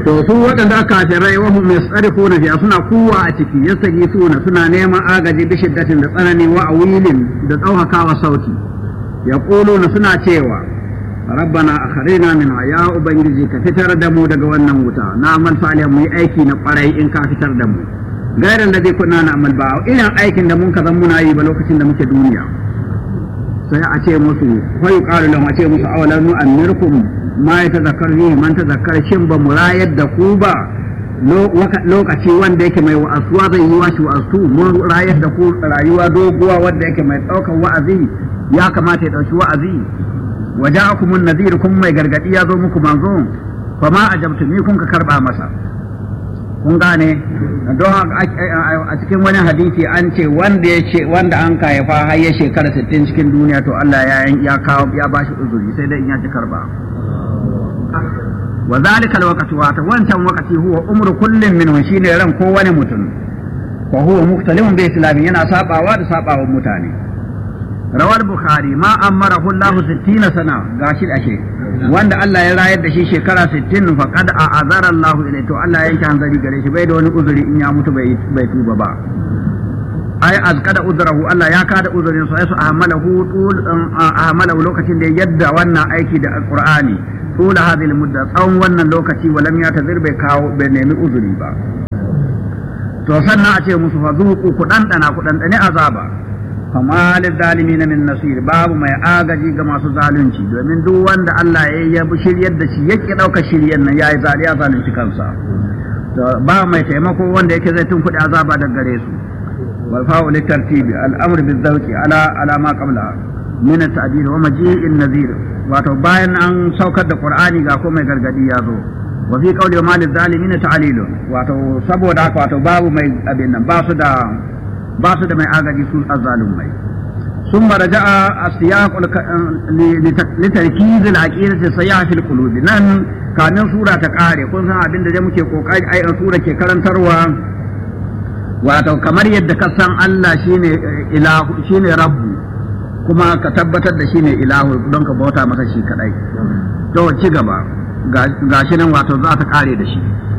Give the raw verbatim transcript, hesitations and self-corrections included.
to su waɗanda kafirai wa hum yasrifuna fi suna kuwa a ciki yastagisuna suna neman agaji bi shiddatin da tsanani wa awilin da tsauhakawa sauti yaquluna suna cewa rabbana akhrina min ya ubangiji ka fitar da mu daga wannan wuta na amal salihan mu yi aiki na kwarai in ka fitar da mu gairan da zai kunna na amal ba irin aikin da mun ka zan muna yi ba lokacin da muke duniya sai a ce musu fa yuqalu lahum a ce musu awalan nu'ammirkum ma yatadhakkar fihi man tadhakkar shin ba mu rayar da ku ba lokaci wanda yake mai wa'azuwa zai yi washi wa'azu mun rayar da ku rayuwa doguwa wanda yake mai ɗaukar wa'azi ya kamata ya ɗauki wa'azi waja'akum an-nadhir kun mai gargadi ya zo muku manzo fa ma ajabtum kun ka karba masa kun gane don a cikin wani hadisi an ce wanda ya ce wanda an kaifa har ya shekara sittin cikin duniya to Allah ya ya kawo ya bashi uzuri sai dai in ya ci karba wa zalika alwaqtu wa ta wancan waqti huwa umru kullin minhum shine ran kowane mutum fa huwa mukhtalifun bi islami yana sabawa da sabawa mutane rawal bukhari ma amarahu Allah sittina sana gashi ashe wanda Allah ya rayar da shi shekara sittin fa qad a'azara Allah ilai to Allah ya yanke hanzari gare shi bai da wani uzuri in ya mutu bai bai tuba ba ai azkada uzrahu Allah ya kada uzurin sa yasu ahmalahu tul ahmalahu lokacin da yadda wannan aiki da alqur'ani tul hadhihi almudda tsawon wannan lokaci walam ya tazir bai kawo bai nemi uzuri ba to sannan a ce musu fa zuku ku dan dana ku dan dane azaba fama lizalimin min nasir babu mai agaji ga masu zalunci domin duk wanda Allah ya yi shiryar da shi yake dauka shiryen nan yayi zaliya zalunci kansa to ba mai taimako wanda yake zai tunkuɗe azaba daga gare su wal fa'u li tartibi al amr bil zawqi ala ala ma qabla min at ta'dil wa maji'in nadhir wato bayan an saukar da qur'ani ga ko mai gargadi ya zo wa fi qawli ma lizalimin ta'lilun wato saboda haka wato babu mai abin nan ba su da ba su da mai agaji su azzalumai sun maraja'a asiyaq li tarkiz al-aqidati sayya fil qulub nan kamin sura ta kare kun san abin da muke kokari ai sura ke karantarwa wato kamar yadda ka san Allah shine ilahu shine rabbu kuma ka tabbatar da shine ilahu don ka bauta masa shi kadai to ci gaba gashi nan wato za ta kare da shi